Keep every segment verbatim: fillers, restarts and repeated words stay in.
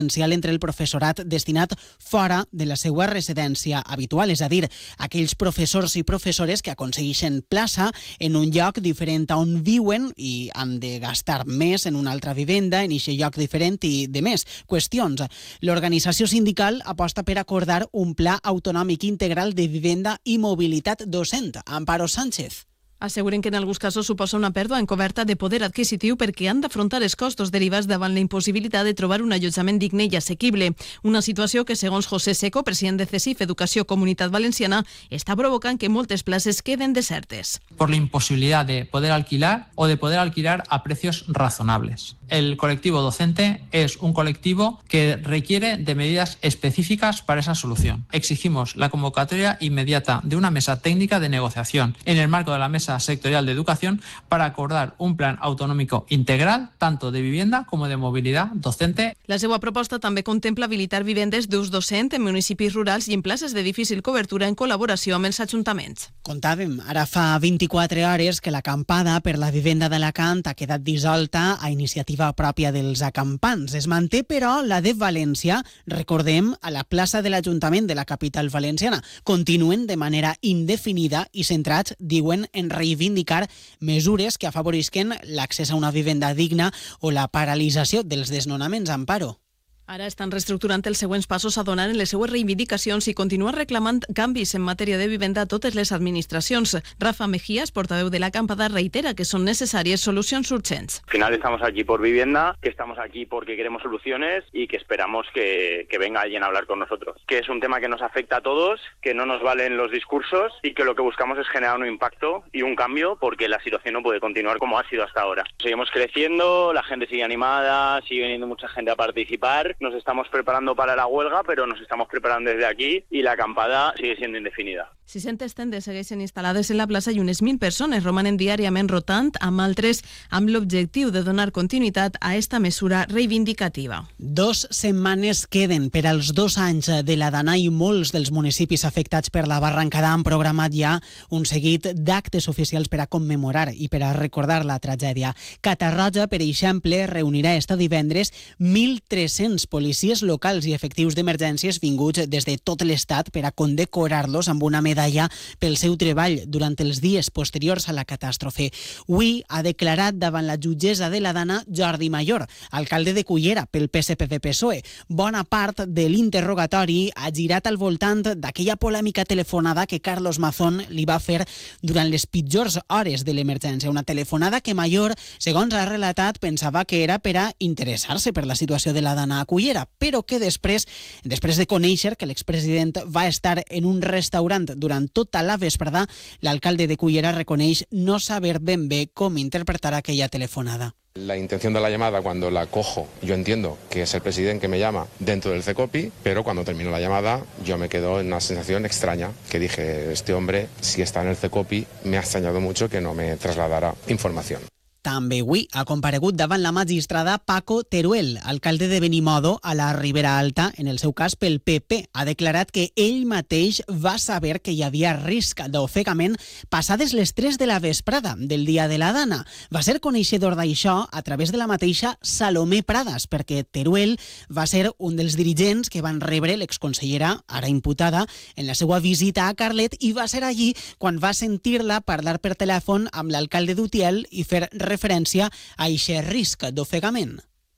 entre el professorat destinat fora de la seva residència habitual, és a dir, aquells professors i professores que aconsegueixen plaça en un lloc diferent a on viuen i han de gastar més en una altra vivenda, en aquest lloc diferent i de més qüestions. L'organització sindical aposta per acordar un pla autonòmic integral de vivenda i mobilitat docent. Amparo Sánchez. Asseguren que en alguns casos suposa una pèrdua encoberta de poder adquisitiu perquè han d'afrontar els costos derivats davant la impossibilitat de trobar un allotjament digne i assequible. Una situació que, segons José Seco, president de CESIF Educació Comunitat Valenciana, està provocant que moltes places queden desertes. Por la imposibilidad de poder alquilar o de poder alquilar a precios razonables. El colectivo docente es un colectivo que requiere de medidas específicas para esa solución. Exigimos la convocatoria inmediata de una mesa técnica de negociación en el marco de la mesa sectorial de educación para acordar un plan autonómico integral tanto de vivienda como de movilidad docente. La seva proposta també contempla habilitar vivendes d'ús docent en municipis rurals i en places de difícil cobertura en col·laboració amb els ajuntaments. Contàvem ara fa vint-i-quatre hores que l'acampada per la vivenda d'Alacant ha quedat dissolta a iniciativa pròpia dels acampants. Es manté, però, la de València, recordem, a la plaça de l'Ajuntament de la capital valenciana. Continuen de manera indefinida i centrats, diuen, en reivindicar mesures que afavorisquen l'accés a una vivenda digna o la paralització dels desnonaments. Amparo. Ara estan reestructurant els següents passos a donar en les seues reivindicacions i continuen reclamant canvis en matèria de vivenda a totes les administracions. Rafa Mejías, portaveu de l'acampada, reitera que són necessàries solucions urgents. Al final estamos aquí por vivienda, que estamos aquí porque queremos soluciones y que esperamos que, que venga alguien a hablar con nosotros. Que es un tema que nos afecta a todos, que no nos valen los discursos y que lo que buscamos es generar un impacto y un cambio porque la situación no puede continuar como ha sido hasta ahora. Seguimos creciendo, la gente sigue animada, sigue viniendo mucha gente a participar. Nos estamos preparando para la huelga, pero nos estamos preparando desde aquí y la acampada sigue siendo indefinida. sis-centes tendes segueixen instal·lades en la plaça i unes mil persones romanen diàriament rotant amb altres amb l'objectiu de donar continuïtat a esta mesura reivindicativa. Dos setmanes queden per als dos anys de la Dana i molts dels municipis afectats per la barrancada han programat ja un seguit d'actes oficials per a commemorar i per a recordar la tragèdia. Catarroja, per exemple, reunirà este divendres mil tres-cents policies locals i efectius d'emergències vinguts des de tot l'estat per a condecorar-los amb una medalla pel seu treball durant els dies posteriors a la catàstrofe. Avui ha declarat davant la jutgessa de la Dana Jordi Mayor, alcalde de Cullera pel P S P V P S O E. Bona part de l'interrogatori ha girat al voltant d'aquella polèmica telefonada que Carlos Mazón li va fer durant les pitjors hores de l'emergència. Una telefonada que Mayor, segons ha relatat, pensava que era per a interessar-se per la situació de la Dana a Cullera, però que després, després de conèixer que l'expresident va estar en un restaurant durant tota la vesprada, l'alcalde de Cullera reconeix no saber ben bé com interpretar aquella telefonada. La intención de la llamada, cuando la cojo, yo entiendo que es el presidente que me llama dentro del CECOPI, pero cuando termino la llamada yo me quedo en una sensación extraña, que dije, este hombre, si está en el CECOPI, me ha extrañado mucho que no me trasladara información. També avui ha comparegut davant la magistrada Paco Teruel, alcalde de Benimodo a la Ribera Alta, en el seu cas pel P P. Ha declarat que ell mateix va saber que hi havia risc d'ofegament passades les tres de la vesprada del dia de la Dana. Va ser coneixedor d'això a través de la mateixa Salomé Pradas, perquè Teruel va ser un dels dirigents que van rebre l'exconsellera, ara imputada, en la seva visita a Carlet, i va ser allí quan va sentir-la parlar per telèfon amb l'alcalde d'Utiel i fer referència a aquest risc d'ofegament.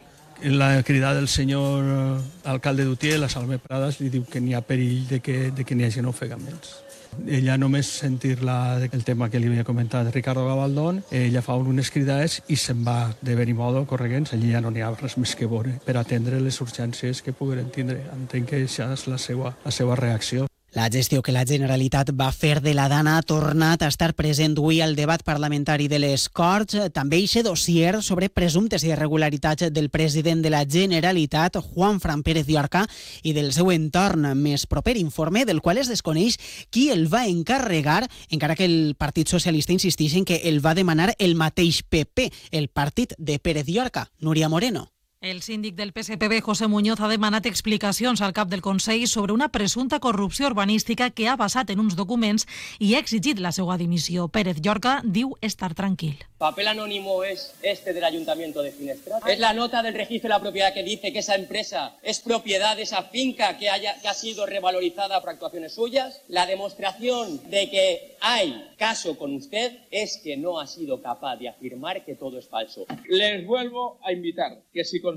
En la crida del senyor alcalde d'Utiel, a Salomé Pradas, li diu que n'hi ha perill de que, de que n'hi hagi ofegaments. Ella només sentir-la, el tema que li havia comentat Ricardo Gavaldón, ella fa unes cridades i se'n va de Benimodo correguents, allí ja no n'hi ha res més que veure per atendre les urgències que pogueren tindre. Entenc que això és la seva, la seva reacció. La gestió que la Generalitat va fer de la Dana ha tornat a estar present avui al debat parlamentari de les Corts. També eixe dossier sobre presumptes irregularitats del president de la Generalitat, Juanfran Pérez Llorca, i del seu entorn més proper, informe del qual es desconeix qui el va encarregar, encara que el Partit Socialista insisteix en que el va demanar el mateix P P, el partit de Pérez Llorca. Núria Moreno. El síndic del P S P B, José Muñoz, ha demanat explicacions al cap del Consell sobre una presumpta corrupció urbanística que ha basat en uns documents i ha exigit la seva dimissió. Pérez Llorca diu estar tranquil. Papel anónimo es este del Ayuntamiento de Finestrat. Es la nota del registro de la propiedad que dice que esa empresa es propiedad de esa finca que, haya, que ha sido revalorizada por actuaciones suyas. La demostración de que hay caso con usted es que no ha sido capaz de afirmar que todo es falso. Les vuelvo a invitar que si